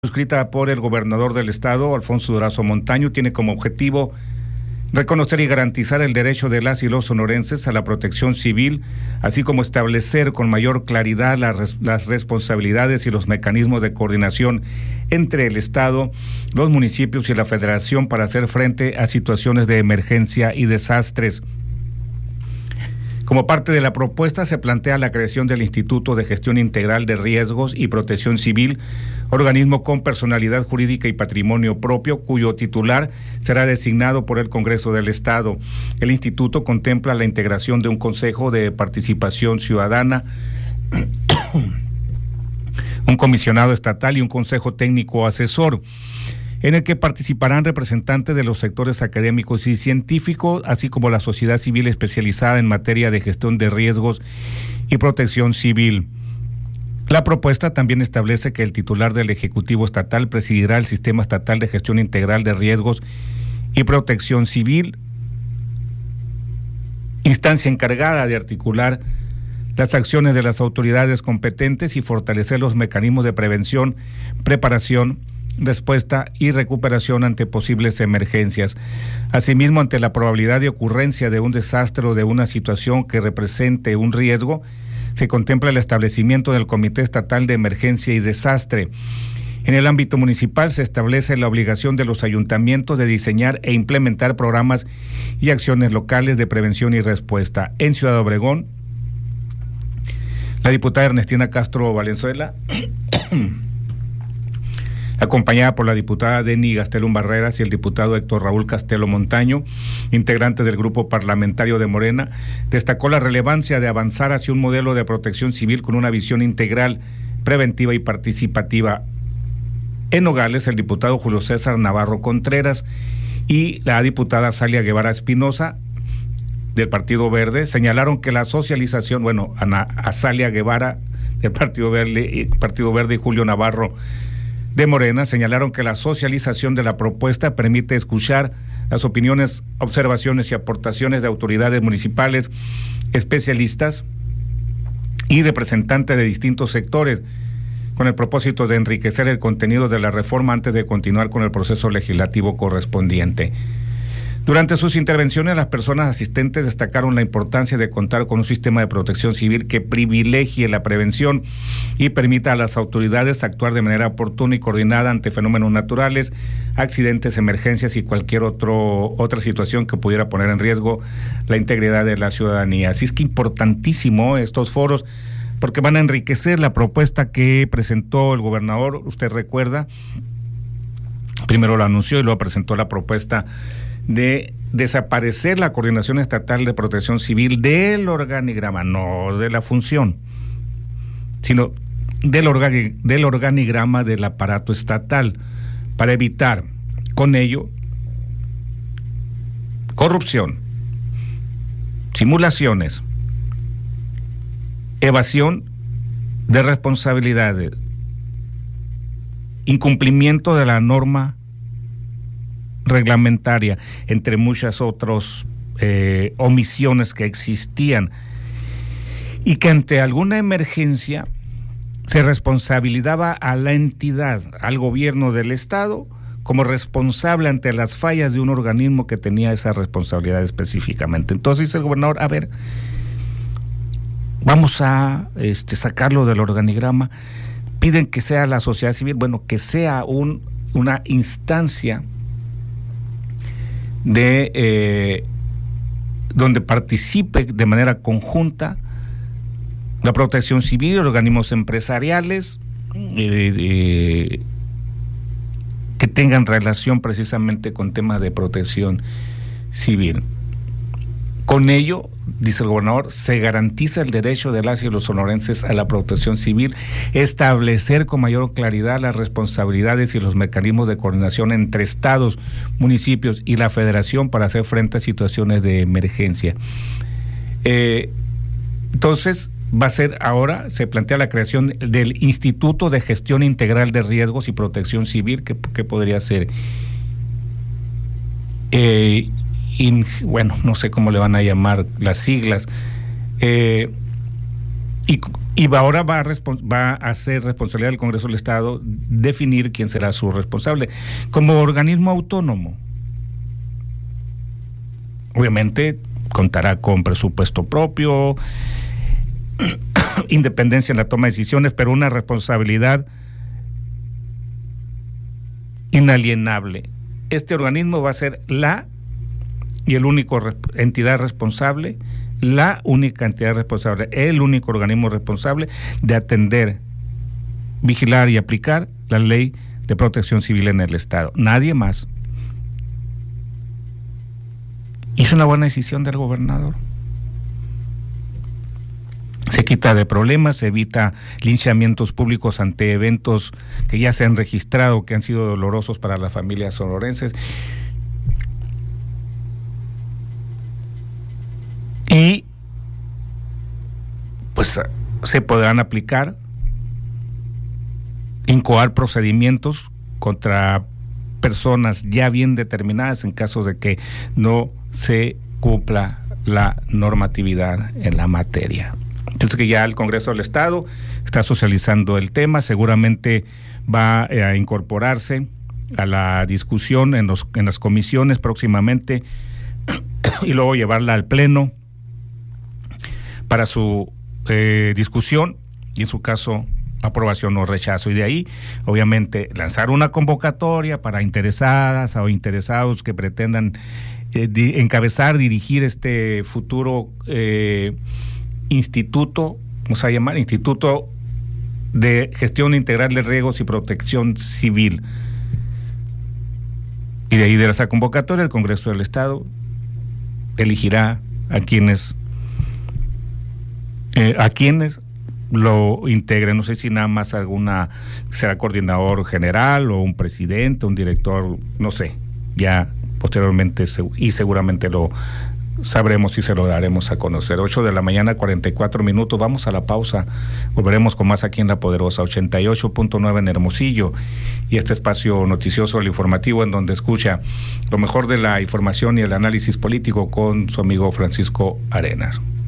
suscrita por el gobernador del estado, Alfonso Durazo Montaño, tiene como objetivo reconocer y garantizar el derecho de las y los sonorenses a la protección civil, así como establecer con mayor claridad las responsabilidades y los mecanismos de coordinación entre el estado, los municipios y la federación para hacer frente a situaciones de emergencia y desastres. Como parte de la propuesta se plantea la creación del Instituto de Gestión Integral de Riesgos y Protección Civil, organismo con personalidad jurídica y patrimonio propio, cuyo titular será designado por el Congreso del Estado. El instituto contempla la integración de un Consejo de Participación Ciudadana, un comisionado estatal y un Consejo Técnico Asesor, en el que participarán representantes de los sectores académicos y científicos, así como la sociedad civil especializada en materia de gestión de riesgos y protección civil. La propuesta también establece que el titular del Ejecutivo Estatal presidirá el Sistema Estatal de Gestión Integral de Riesgos y Protección Civil, instancia encargada de articular las acciones de las autoridades competentes y fortalecer los mecanismos de prevención, preparación, respuesta y recuperación ante posibles emergencias. Asimismo, ante la probabilidad de ocurrencia de un desastre o de una situación que represente un riesgo, se contempla el establecimiento del Comité Estatal de Emergencia y Desastre. En el ámbito municipal se establece la obligación de los ayuntamientos de diseñar e implementar programas y acciones locales de prevención y respuesta. En Ciudad Obregón, la diputada Ernestina Castro Valenzuela, acompañada por la diputada Denny Gastelum Barreras y el diputado Héctor Raúl Castelo Montaño, integrante del grupo parlamentario de Morena, destacó la relevancia de avanzar hacia un modelo de protección civil con una visión integral, preventiva y participativa. En Nogales, el diputado Julio César Navarro Contreras y la diputada Salia Guevara Espinosa, del Partido Verde, señalaron que la socialización, a Salia Guevara del Partido Verde y Julio Navarro de Morena, señalaron que la socialización de la propuesta permite escuchar las opiniones, observaciones y aportaciones de autoridades municipales, especialistas y representantes de distintos sectores, con el propósito de enriquecer el contenido de la reforma antes de continuar con el proceso legislativo correspondiente. Durante sus intervenciones, las personas asistentes destacaron la importancia de contar con un sistema de protección civil que privilegie la prevención y permita a las autoridades actuar de manera oportuna y coordinada ante fenómenos naturales, accidentes, emergencias y cualquier otra situación que pudiera poner en riesgo la integridad de la ciudadanía. Así es que importantísimo estos foros, porque van a enriquecer la propuesta que presentó el gobernador. Usted recuerda, primero lo anunció y luego presentó la propuesta de desaparecer la Coordinación Estatal de Protección Civil del organigrama, no de la función, sino del organigrama del aparato estatal, para evitar con ello corrupción, simulaciones, evasión de responsabilidades, incumplimiento de la norma reglamentaria, entre muchas otras omisiones que existían, y que ante alguna emergencia se responsabilizaba a la entidad, al gobierno del estado, como responsable ante las fallas de un organismo que tenía esa responsabilidad específicamente. Entonces dice el gobernador, a ver, vamos a sacarlo del organigrama. Piden que sea la sociedad civil, que sea una instancia donde participe de manera conjunta la protección civil, organismos empresariales que tengan relación precisamente con temas de protección civil. Con ello, dice el gobernador, se garantiza el derecho de las y los sonorenses a la protección civil, establecer con mayor claridad las responsabilidades y los mecanismos de coordinación entre estados, municipios y la federación para hacer frente a situaciones de emergencia. Entonces, se plantea la creación del Instituto de Gestión Integral de Riesgos y Protección Civil, que podría ser no sé cómo le van a llamar las siglas, y Y ahora va a ser responsabilidad del Congreso del Estado definir quién será su responsable como organismo autónomo. Obviamente contará con presupuesto propio, independencia en la toma de decisiones, pero una responsabilidad inalienable. Este organismo va a ser la única entidad responsable, el único organismo responsable de atender, vigilar y aplicar la ley de protección civil en el Estado. Nadie más. Hizo una buena decisión del gobernador. Se quita de problemas, se evita linchamientos públicos ante eventos que ya se han registrado, que han sido dolorosos para las familias sonorenses. Y pues se podrán aplicar, incoar procedimientos contra personas ya bien determinadas en caso de que no se cumpla la normatividad en la materia. Entonces, que ya el Congreso del Estado está socializando el tema, seguramente va a incorporarse a la discusión en las comisiones próximamente y luego llevarla al Pleno para su discusión y en su caso aprobación o rechazo, y de ahí obviamente lanzar una convocatoria para interesadas o interesados que pretendan encabezar, dirigir este futuro instituto, vamos a llamar Instituto de Gestión Integral de Riesgos y Protección Civil. Y de ahí de esa convocatoria el Congreso del Estado elegirá a quienes lo integren. No sé si nada más será coordinador general o un presidente, un director, no sé, ya posteriormente y seguramente lo sabremos y se lo daremos a conocer. 8:44 a.m. Vamos a la pausa, volveremos con más aquí en La Poderosa 88.9 en Hermosillo, y este espacio noticioso, el informativo, en donde escucha lo mejor de la información y el análisis político con su amigo Francisco Arenas.